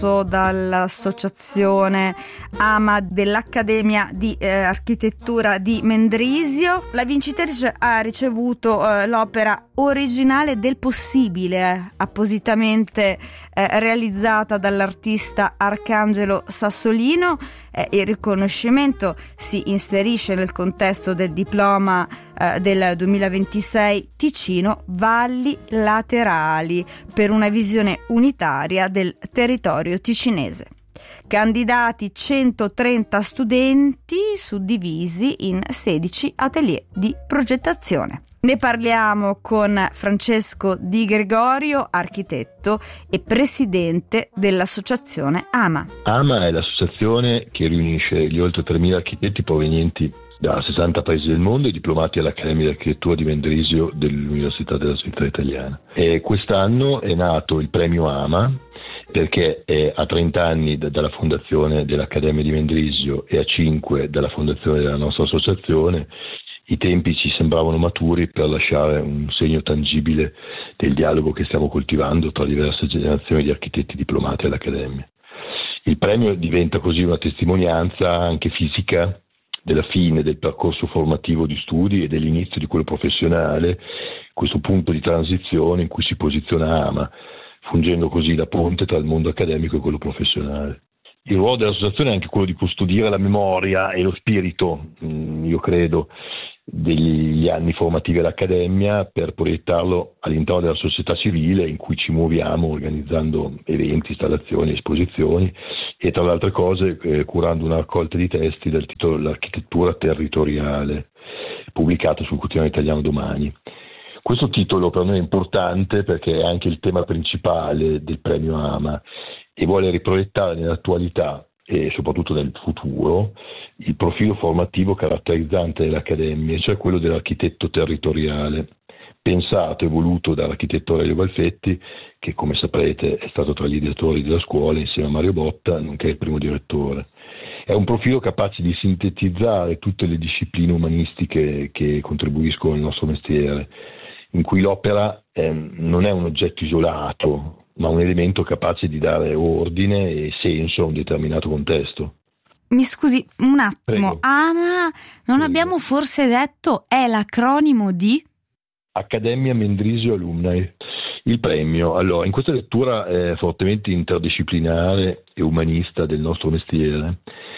dall'associazione AMA dell'Accademia di Architettura di Mendrisio. La vincitrice ha ricevuto l'opera originale del possibile, appositamente realizzata dall'artista Arcangelo Sassolino. Il riconoscimento si inserisce nel contesto del diploma del 2026 Ticino Valli Laterali per una visione unitaria del territorio ticinese. Candidati 130 studenti suddivisi in 16 atelier di progettazione. Ne parliamo con Francesco Di Gregorio, architetto e presidente dell'associazione AMA. AMA è l'associazione che riunisce gli oltre 3.000 architetti provenienti da 60 paesi del mondo e diplomati all'Accademia di Architettura di Mendrisio dell'Università della Svizzera Italiana. E quest'anno è nato il premio AMA perché è a 30 anni dalla fondazione dell'Accademia di Mendrisio e a 5 dalla fondazione della nostra associazione. I tempi ci sembravano maturi per lasciare un segno tangibile del dialogo che stiamo coltivando tra diverse generazioni di architetti diplomati all'Accademia. Il premio diventa così una testimonianza anche fisica della fine del percorso formativo di studi e dell'inizio di quello professionale, questo punto di transizione in cui si posiziona AMA, fungendo così da ponte tra il mondo accademico e quello professionale. Il ruolo dell'associazione è anche quello di custodire la memoria e lo spirito, io credo, degli anni formativi all'Accademia per proiettarlo all'interno della società civile in cui ci muoviamo organizzando eventi, installazioni, esposizioni e tra le altre cose curando una raccolta di testi dal titolo L'architettura territoriale, pubblicato sul quotidiano italiano Domani. Questo titolo per noi è importante perché è anche il tema principale del premio AMA e vuole riproiettare nell'attualità e soprattutto nel futuro il profilo formativo caratterizzante dell'Accademia, cioè quello dell'architetto territoriale, pensato e voluto dall'architetto Aurelio Valfetti, che come saprete è stato tra gli ideatori della scuola insieme a Mario Botta, nonché il primo direttore. È un profilo capace di sintetizzare tutte le discipline umanistiche che contribuiscono al nostro mestiere, in cui l'opera non è un oggetto isolato, ma un elemento capace di dare ordine e senso a un determinato contesto. Mi scusi un attimo, Prego. AMA, non Prego. abbiamo forse detto è l'acronimo di? Accademia Mendrisio Alumni. Il premio, allora, in questa lettura fortemente interdisciplinare e umanista del nostro mestiere,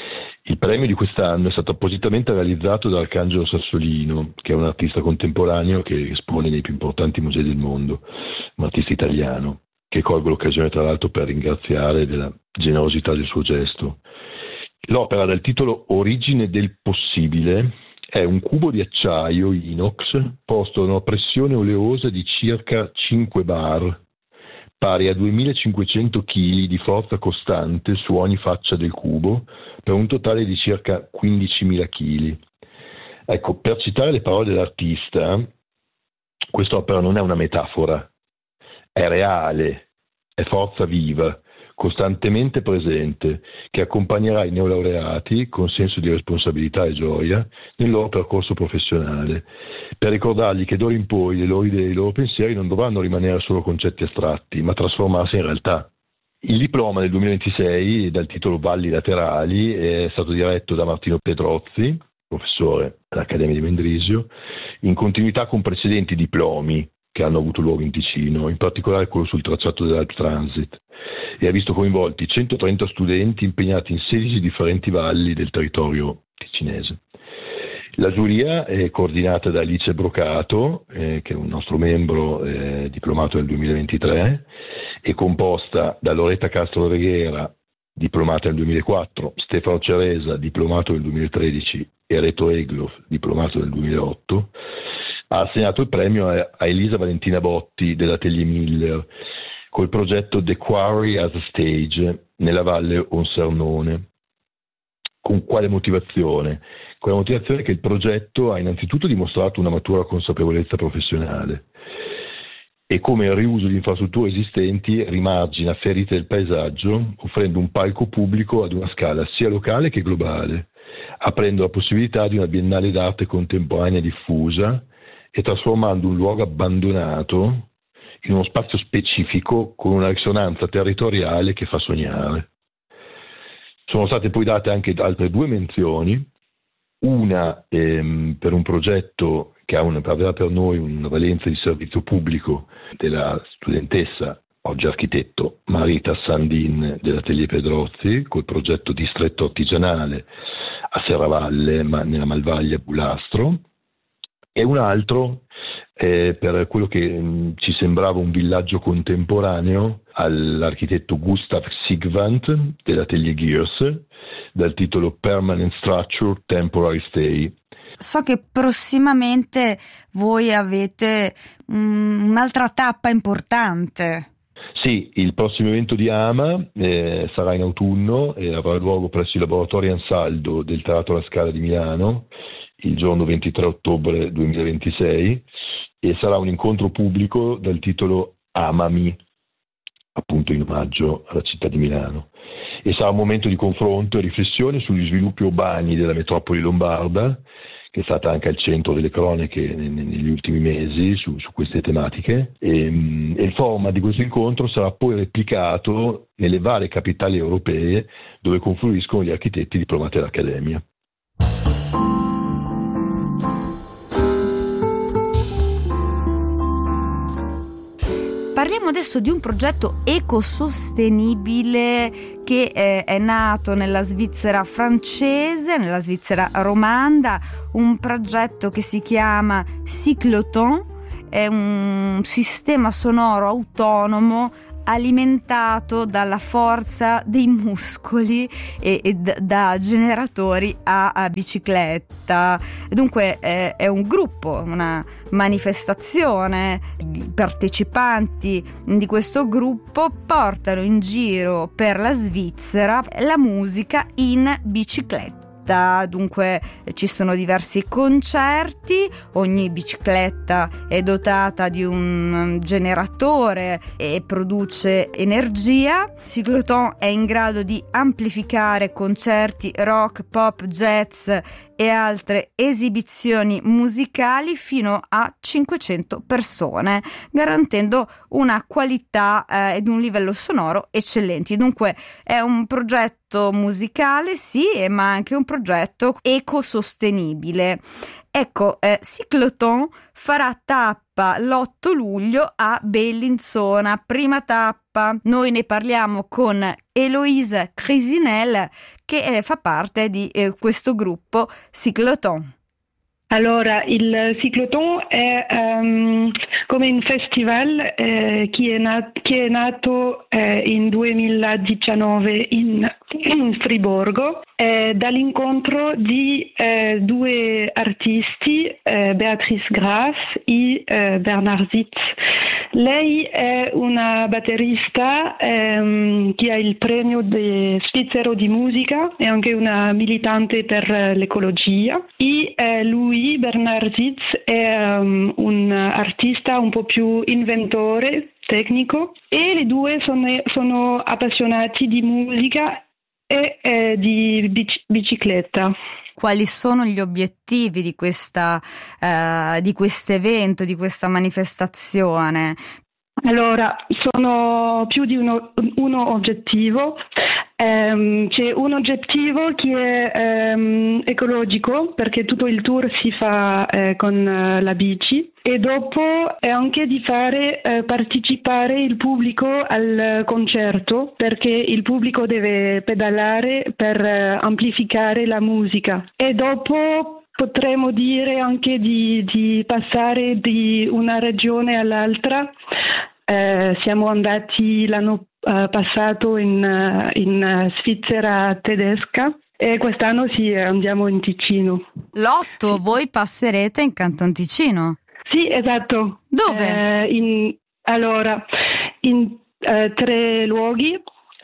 il premio di quest'anno è stato appositamente realizzato da Arcangelo Sassolino, che è un artista contemporaneo che espone nei più importanti musei del mondo, un artista italiano, che colgo l'occasione tra l'altro per ringraziare della generosità del suo gesto. L'opera dal titolo Origine del possibile è un cubo di acciaio inox posto a una pressione oleosa di circa 5 bar, pari a 2500 kg di forza costante su ogni faccia del cubo, per un totale di circa 15.000 kg. Ecco, per citare le parole dell'artista, quest'opera non è una metafora, è reale, è forza viva, costantemente presente, che accompagnerà i neolaureati con senso di responsabilità e gioia nel loro percorso professionale, per ricordargli che d'ora in poi le loro idee e i loro pensieri non dovranno rimanere solo concetti astratti, ma trasformarsi in realtà. Il diploma del 2026, dal titolo Valli Laterali, è stato diretto da Martino Pedrozzi, professore all'Accademia di Mendrisio, in continuità con precedenti diplomi che hanno avuto luogo in Ticino, in particolare quello sul tracciato dell'Alp Transit, e ha visto coinvolti 130 studenti impegnati in 16 differenti valli del territorio ticinese. La giuria è coordinata da Alice Brocato, che è un nostro membro diplomato nel 2023, è composta da Loretta Castro Reghera, diplomata nel 2004, Stefano Ceresa, diplomato nel 2013, e Reto Egloff, diplomato nel 2008. Ha assegnato il premio a Elisa Valentina Botti dell'Atelier Miller col progetto The Quarry as a Stage nella Valle Onsernone. Con quale motivazione? Con la motivazione che il progetto ha innanzitutto dimostrato una matura consapevolezza professionale e come il riuso di infrastrutture esistenti rimargina ferite del paesaggio, offrendo un palco pubblico ad una scala sia locale che globale, aprendo la possibilità di una biennale d'arte contemporanea diffusa e trasformando un luogo abbandonato in uno spazio specifico con una risonanza territoriale che fa sognare. Sono state poi date anche altre 2 menzioni, una per un progetto che aveva per noi una valenza di servizio pubblico della studentessa, oggi architetto, Marita Sandin dell'Atelier Pedrozzi, col progetto Distretto Artigianale a Serravalle, nella Malvaglia Bulastro, e un altro per quello che ci sembrava un villaggio contemporaneo all'architetto Gustav Sigvant dell'Atelier Gears, dal titolo Permanent Structure Temporary Stay. So che prossimamente voi avete un'altra tappa importante. Sì, il prossimo evento di AMA sarà in autunno e avrà luogo presso i laboratori Ansaldo del Teatro La Scala di Milano il giorno 23 ottobre 2026 e sarà un incontro pubblico dal titolo Amami, appunto in omaggio alla città di Milano. E sarà un momento di confronto e riflessione sugli sviluppi urbani della metropoli lombarda, che è stata anche al centro delle cronache negli ultimi mesi su queste tematiche, e il format di questo incontro sarà poi replicato nelle varie capitali europee dove confluiscono gli architetti diplomati all'Accademia. Parliamo adesso di un progetto ecosostenibile che è nato nella Svizzera francese, nella Svizzera romanda, un progetto che si chiama Cycloton, è un sistema sonoro autonomo alimentato dalla forza dei muscoli e da generatori a bicicletta. Dunque è un gruppo, una manifestazione. I partecipanti di questo gruppo portano in giro per la Svizzera la musica in bicicletta. Dunque ci sono diversi concerti, ogni bicicletta è dotata di un generatore e produce energia. Cycloton è in grado di amplificare concerti rock, pop, jazz e altre esibizioni musicali fino a 500 persone, garantendo una qualità ed un livello sonoro eccellenti. Dunque è un progetto musicale, sì, ma anche un progetto ecosostenibile. Ecco, Cycloton farà tappa l'8 luglio a Bellinzona, prima tappa. Noi ne parliamo con Eloise Crisinel, che fa parte di questo gruppo Cycloton. Allora, il Cycloton è come un festival che è nato in 2019 in Friburgo dall'incontro di 2 artisti, Beatrice Graf e Bernard Sitz. Lei è una batterista che ha il premio svizzero di musica e anche una militante per l'ecologia, e lui, Bernard Sitz, è un artista un po' più inventore, tecnico, e le 2 sono appassionati di musica e di bicicletta. Quali sono gli obiettivi di questo evento, di questa manifestazione? Allora, sono più di uno oggettivo. C'è un oggettivo che è ecologico, perché tutto il tour si fa con la bici, e dopo è anche di fare partecipare il pubblico al concerto, perché il pubblico deve pedalare per amplificare la musica, e dopo potremmo dire anche di passare di una regione all'altra. Siamo andati l'anno passato in Svizzera tedesca e quest'anno sì, andiamo in Ticino. L'8 voi passerete in Canton Ticino? Sì, esatto. Dove? In 3 luoghi.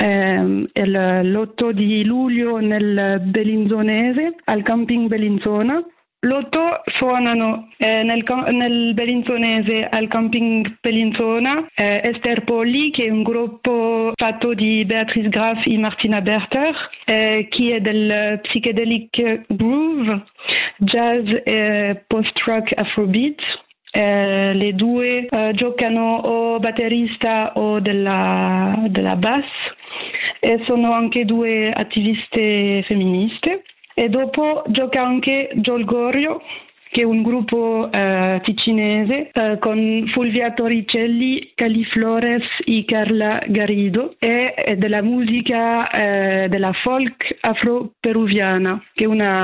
L'8 di luglio nel Bellinzonese, al camping Bellinzona. L'8 suonano nel Bellinzonese al camping Bellinzona Esther Polli, che è un gruppo fatto di Beatrice Graf e Martina Berter, che è del psychedelic groove, jazz e post-rock afrobeat. Le due giocano o batterista o della bass e sono anche due attiviste femministe. E dopo gioca anche Jol Gorio, che è un gruppo ticinese con Fulvia Torricelli, Cali Flores e Carla Garrido, e della musica della folk afro-peruviana, che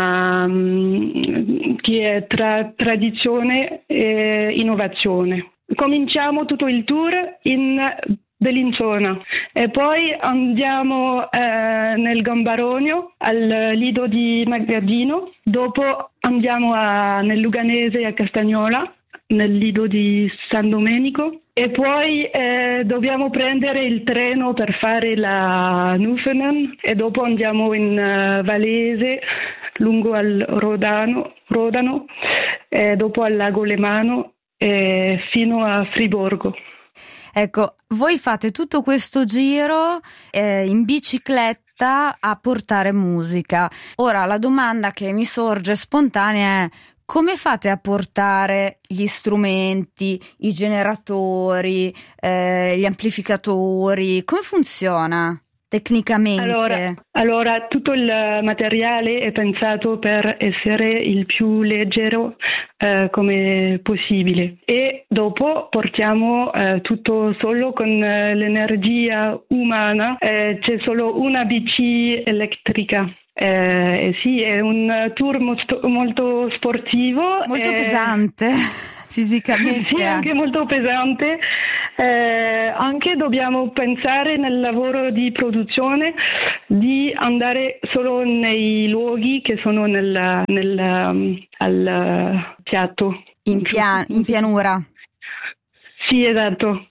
è tra tradizione e innovazione. Cominciamo tutto il tour in Bellinzona e poi andiamo nel Gambarogno al Lido di Magaddino, dopo andiamo nel Luganese a Castagnola nel Lido di San Domenico e poi dobbiamo prendere il treno per fare la Nufenen e dopo andiamo in Valese lungo al Rodano e dopo al Lago Lemano e fino a Friburgo. Ecco, voi fate tutto questo giro in bicicletta a portare musica. Ora, la domanda che mi sorge spontanea è: come fate a portare gli strumenti, i generatori, gli amplificatori? Come funziona tecnicamente? Allora, tutto il materiale è pensato per essere il più leggero come possibile e dopo portiamo tutto solo con l'energia umana. C'è solo una bici elettrica. Sì, è un tour molto sportivo. Molto pesante, fisicamente. Sì, anche molto pesante. Anche dobbiamo pensare nel lavoro di produzione di andare solo nei luoghi che sono al piatto. In pianura. Sì, esatto.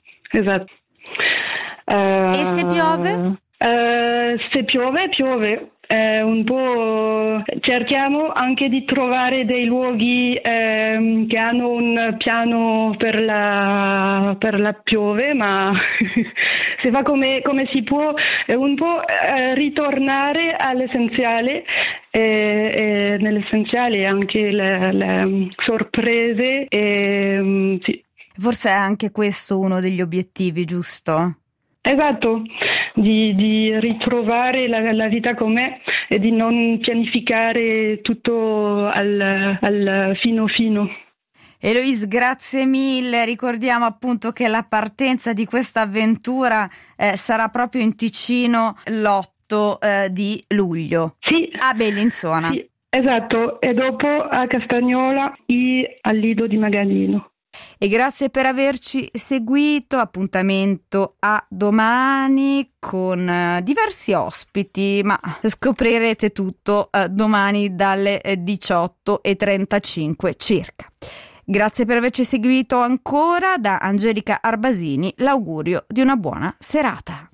E se piove? Se piove. Un po' cerchiamo anche di trovare dei luoghi che hanno un piano per la piove, ma si fa come si può, un po' ritornare all'essenziale e nell'essenziale anche le sorprese. Sì. Forse è anche questo uno degli obiettivi, giusto? Esatto. Di ritrovare la vita com'è e di non pianificare tutto al fino. Eloise, grazie mille. Ricordiamo appunto che la partenza di questa avventura sarà proprio in Ticino l'8 di luglio. Sì. A Bellinzona. Sì, esatto. E dopo a Castagnola e al Lido di Magaddino. E grazie per averci seguito. Appuntamento a domani con diversi ospiti, ma scoprirete tutto domani dalle 18:35 circa. Grazie per averci seguito ancora. Da Angelica Arbasini l'augurio di una buona serata.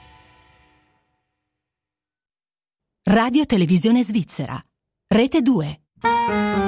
Radio Televisione Svizzera, Rete 2.